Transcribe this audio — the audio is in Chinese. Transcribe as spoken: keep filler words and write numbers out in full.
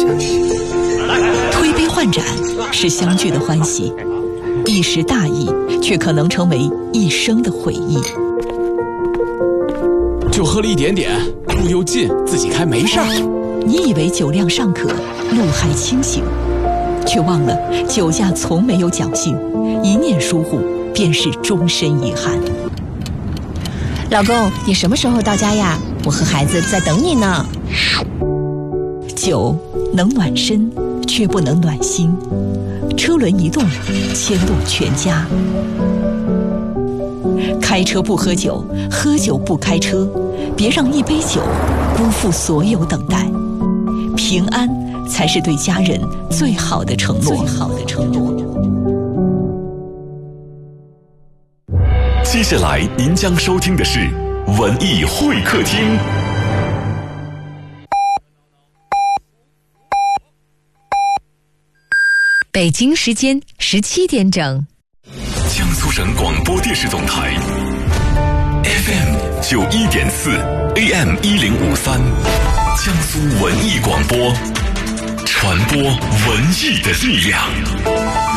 推杯换盏是相聚的欢喜，一时大意却可能成为一生的回忆。 就喝了一点点，路又近，自己开没事儿。 你以为酒量尚可，路还清醒，却忘了酒驾从没有侥幸，一念疏忽便是终身遗憾。 老公，你什么时候到家呀？我和孩子在等你呢。 酒能暖身，却不能暖心。车轮一动，牵动全家。开车不喝酒，喝酒不开车，别让一杯酒辜负所有等待。平安才是对家人最好的承诺。最好的承诺。 接下来您将收听的是文艺会客厅。 北京时间十七点整， 江苏省广播电视总台 F M 九一点四 A M 一零五三，江苏文艺广播，传播文艺的力量。